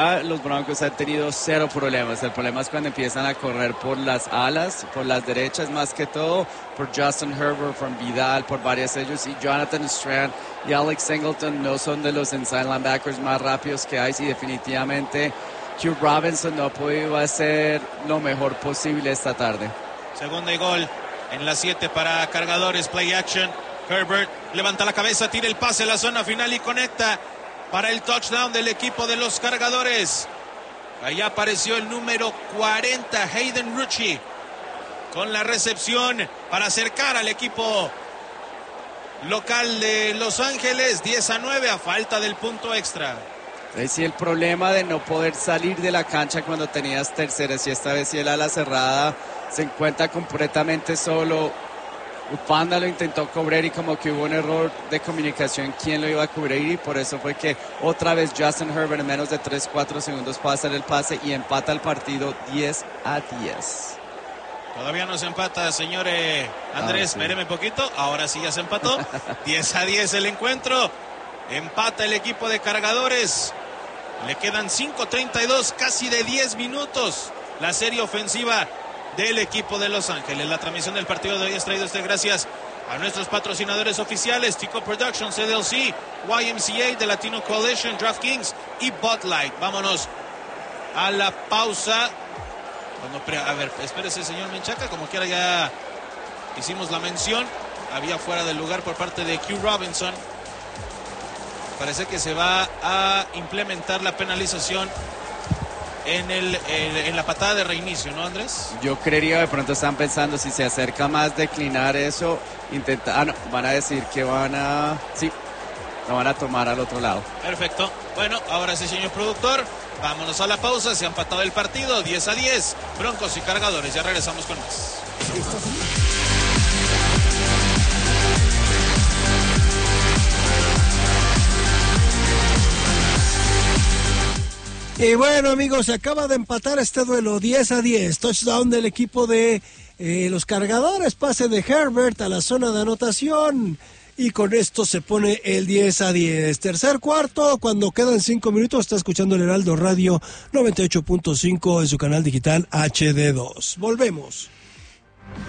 Los Broncos han tenido cero problemas. El problema es cuando empiezan a correr por las alas, por las derechas más que todo, por Justin Herbert, por Vidal, por varios de ellos. Y Jonathan Strand y Alex Singleton no son de los inside linebackers más rápidos que hay. Y definitivamente Q Robinson no ha podido hacer lo mejor posible esta tarde. Segunda y gol en la 7 para Cargadores. Play action. Herbert levanta la cabeza, tira el pase a la zona final y conecta para el touchdown del equipo de los Cargadores. Allá apareció el número 40, Hayden Rucci, con la recepción para acercar al equipo local de Los Ángeles. 10-9 a falta del punto extra. Es el problema de no poder salir de la cancha cuando tenías terceras, y esta vez si el ala cerrada se encuentra completamente solo. Ufanda lo intentó cubrir y como que hubo un error de comunicación quién lo iba a cubrir, y por eso fue que otra vez Justin Herbert en menos de 3-4 segundos pasa el pase y empata el partido 10-10. Todavía no se empata, señor Andrés, espéreme un poquito, ahora sí ya se empató. 10-10 el encuentro, empata el equipo de Cargadores. Le quedan 5:32, casi de 10 minutos la serie ofensiva del equipo de Los Ángeles. La transmisión del partido de hoy es traído usted gracias a nuestros patrocinadores oficiales: Tico Productions, CDLC, YMCA, The Latino Coalition, DraftKings y Bud Light. Vámonos a la pausa. A ver, espérese, señor Menchaca, como quiera ya hicimos la mención. Había fuera del lugar por parte de Q Robinson. Parece que se va a implementar la penalización en la patada de reinicio, ¿no, Andrés? Yo creería, de pronto están pensando, si se acerca más, declinar eso, no, van a decir que lo van a tomar al otro lado. Perfecto. Bueno, ahora sí, señor productor, vámonos a la pausa. Se ha empatado el partido, 10-10, Broncos y Cargadores. Ya regresamos con más. Y bueno, amigos, se acaba de empatar este duelo 10-10. Touchdown del equipo de los Cargadores, pase de Herbert a la zona de anotación. Y con esto se pone el 10-10. Tercer cuarto, cuando quedan 5 minutos, está escuchando el Heraldo Radio 98.5 en su canal digital HD2. Volvemos.